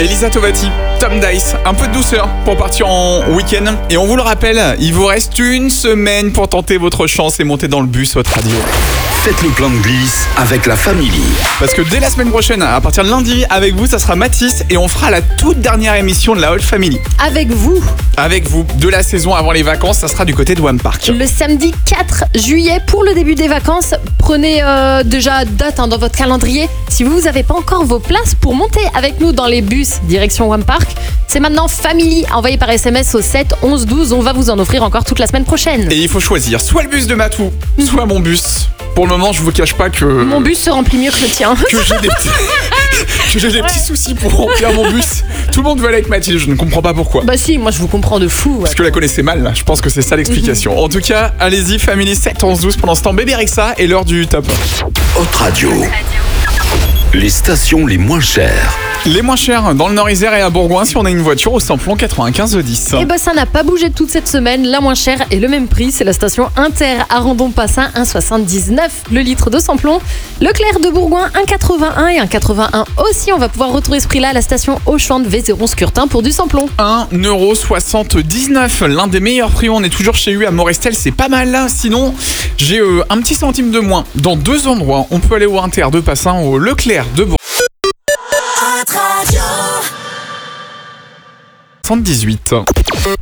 Elisa Tovati, Tom Dice, un peu de douceur pour partir en week-end. Et on vous le rappelle, il vous reste une semaine pour tenter votre chance et monter dans le bus Hot Radio. Faites le plein de glisse avec la Family. Parce que dès la semaine prochaine, à partir de lundi, avec vous, ça sera Mathis et on fera la toute dernière émission de la Hot Family. Avec vous. Avec vous, de la saison avant les vacances, ça sera du côté de Wham Park. Le samedi 4 juillet pour le début des vacances. Prenez déjà date dans votre calendrier. Si vous n'avez pas encore vos places pour monter avec nous dans les bus direction Wham Park, c'est maintenant Family. Envoyez par SMS au 7 11 12. On va vous en offrir encore toute la semaine prochaine. Et il faut choisir soit le bus de Matou, soit mon bus. Pour le moment, je vous cache pas que... Mon bus se remplit mieux que le tien. Que j'ai des petits soucis pour remplir mon bus. Tout le monde veut aller avec Mathilde, je ne comprends pas pourquoi. Bah si, moi je vous comprends de fou. Parce que la connaissez mal, là. Je pense que c'est ça l'explication. En tout cas, allez-y, Family 7 11 12. Pendant ce temps, Bébé Rexha et l'heure du top. Hot Radio. Les stations les moins chères. Les moins chers dans le Nord-Isère et à Bourgoin si on a une voiture au samplon 95 10. Et bah ça n'a pas bougé toute cette semaine. La moins chère et le même prix, c'est la station Inter à Randon-Passin, 1,79 le litre de samplon. Leclerc de Bourgoin, 1,81 et 1,81 aussi. On va pouvoir retrouver ce prix-là à la station Auchan de Vézéron-Scurtin pour du samplon. 1,79 €, l'un des meilleurs prix. On est toujours chez lui à Morestel, c'est pas mal là. Sinon, j'ai un petit centime de moins. Dans deux endroits, on peut aller au Inter de Passin, au Leclerc de Bourgoin. 78.